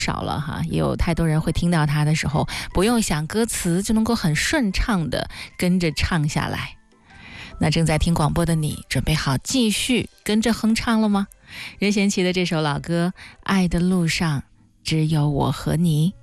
少了哈，也有太多人会听到它的时候，不用想歌词就能够很顺畅的跟着唱下来。那正在听广播的你，准备好继续跟着哼唱了吗？任贤齐的这首老歌《爱的路上只有我和你》。